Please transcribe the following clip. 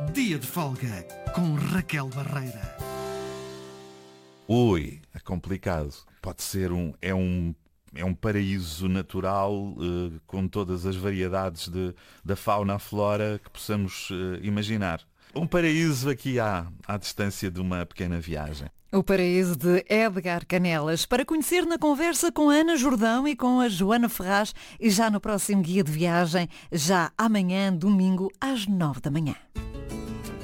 Dia de folga com Raquel Barreira. Ui, é complicado. Pode ser é um paraíso natural com todas as variedades da fauna, a flora que possamos imaginar. Um paraíso aqui à distância de uma pequena viagem. O paraíso de Edgar Canelas, para conhecer na conversa com a Ana Jordão e com a Joana Ferraz, e já no próximo Guia de Viagem, já amanhã, domingo, às 9 da manhã.